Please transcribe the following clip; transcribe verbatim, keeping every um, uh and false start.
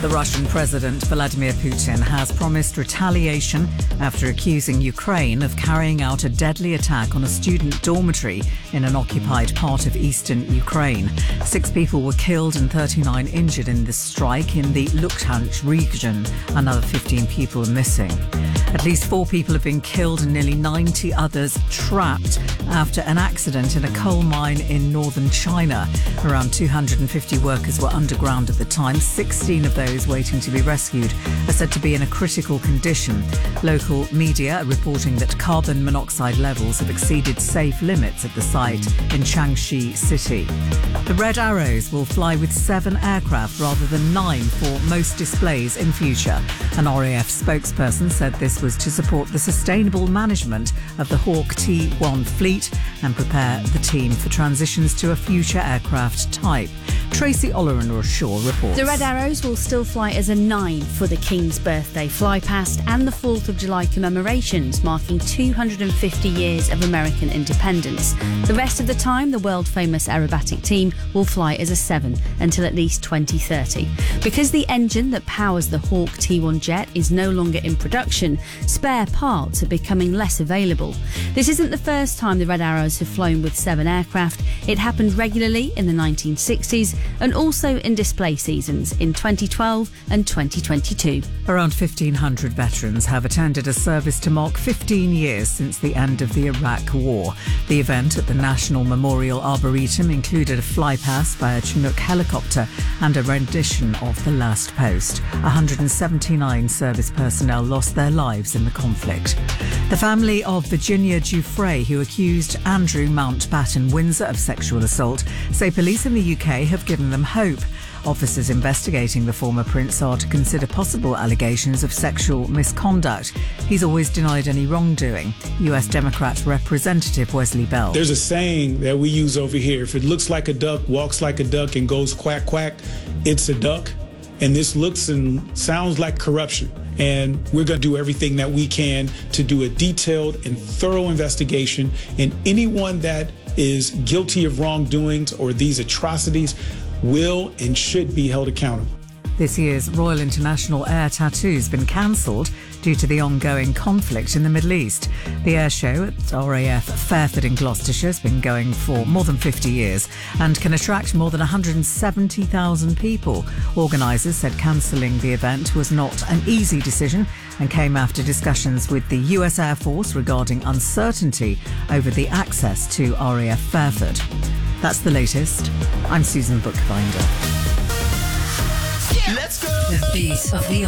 The Russian President Vladimir Putin has promised retaliation after accusing Ukraine of carrying out a deadly attack on a student dormitory in an occupied part of eastern Ukraine. Six people were killed and thirty-nine injured in this strike in the Luhansk region. Another fifteen people are missing. At least four people have been killed and nearly ninety others trapped after an accident in a coal mine in northern China. Around two hundred fifty workers were underground at the time. sixteen of those waiting to be rescued are said to be in a critical condition. Local media are reporting that carbon monoxide levels have exceeded safe limits at the site in Changsha City. The Red Arrows will fly with seven aircraft rather than nine for most displays in future. An R A F spokesperson said this was to support the sustainable management of the Hawk T one fleet and prepare the team for transitions to a future aircraft type. Tracy Oleron-Shaw reports. The Red Arrows will still fly as a nine for the King's Birthday flypast and the fourth of July commemorations, marking two hundred fifty years of American independence. The rest of the time, the world-famous aerobatic team will fly as a seven until at least twenty thirty. Because the engine that powers the Hawk T one jet is no longer in production, spare parts are becoming less available. This isn't the first time the Red Arrows have flown with seven aircraft. It happened regularly in the nineteen sixties and also in display seasons in twenty twelve and twenty twenty-two. Around fifteen hundred veterans have attended a service to mark fifteen years since the end of the Iraq War. The event at the National Memorial Arboretum included a flypast by a Chinook helicopter and a rendition of The Last Post. one hundred seventy-nine service personnel lost their lives in the conflict. The family of Virginia Giuffre, who accused Andrew Mountbatten Windsor of sexual assault, say police in the U K have given them hope. Officers investigating the former prince are to consider possible allegations of sexual misconduct. He's always denied any wrongdoing. U S Democrat Representative Wesley Bell. There's a saying that we use over here: if it looks like a duck, walks like a duck, and goes quack, quack, it's a duck. And this looks and sounds like corruption. And we're going to do everything that we can to do a detailed and thorough investigation. And anyone that is guilty of wrongdoings or these atrocities will and should be held accountable. This year's Royal International Air Tattoo has been cancelled due to the ongoing conflict in the Middle East. The air show at R A F Fairford in Gloucestershire has been going for more than fifty years and can attract more than one hundred seventy thousand people. Organisers said cancelling the event was not an easy decision and came after discussions with the U S Air Force regarding uncertainty over the access to R A F Fairford. That's the latest. I'm Susan Bookbinder. Let's go. The beat of the